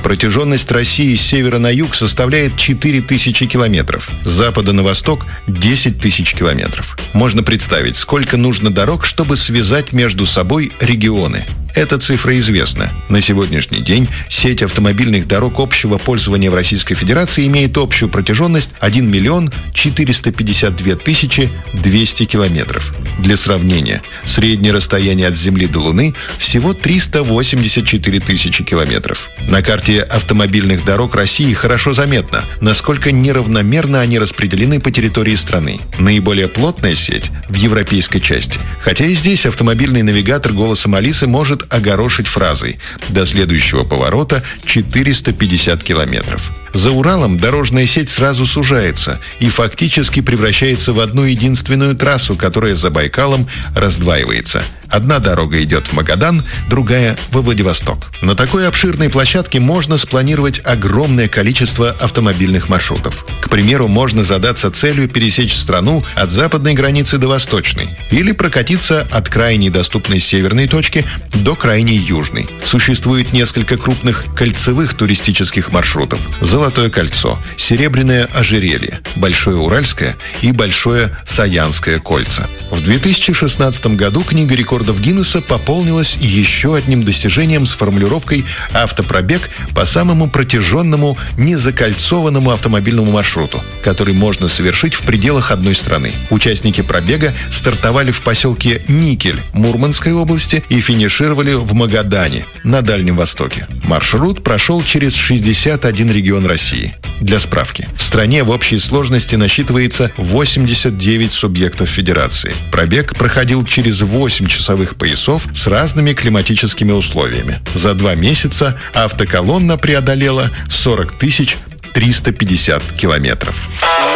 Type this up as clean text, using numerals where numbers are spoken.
Протяженность России с севера на юг составляет 4000 километров, с запада на восток – 10 тысяч километров. Можно представить, сколько нужно дорог, чтобы связать между собой регионы. Эта цифра известна. На сегодняшний день сеть автомобильных дорог общего пользования в Российской Федерации имеет общую протяженность 1 452 200 километров. Для сравнения, среднее расстояние от Земли до Луны всего 384 тысячи километров. На карте автомобильных дорог России хорошо заметно, насколько неравномерно они распределены по территории страны. Наиболее плотная сеть в европейской части. Хотя и здесь автомобильный навигатор голосом Алисы может огорошить фразой «До следующего поворота 450 километров». За Уралом дорожная сеть сразу сужается и фактически превращается в одну единственную трассу, которая за Байкалом раздваивается. Одна дорога идет в Магадан, другая – во Владивосток. На такой обширной площадке можно спланировать огромное количество автомобильных маршрутов. К примеру, можно задаться целью пересечь страну от западной границы до восточной или прокатиться от крайней доступной северной точки до крайней южной. Существует несколько крупных кольцевых туристических маршрутов – Золотое кольцо, Серебряное ожерелье, Большое Уральское и Большое Саянское кольца. В 2016 году Книга рекордов Гиннесса пополнилась еще одним достижением с формулировкой «автопробег по самому протяженному незакольцованному автомобильному маршруту», который можно совершить в пределах одной страны. Участники пробега стартовали в поселке Никель Мурманской области и финишировали в Магадане на Дальнем Востоке. Маршрут прошел через 61 регион России. Для справки, в стране в общей сложности насчитывается 89 субъектов федерации. Пробег проходил через 8 часовых поясов с разными климатическими условиями. За 2 месяца автоколонна преодолела 40 350 километров.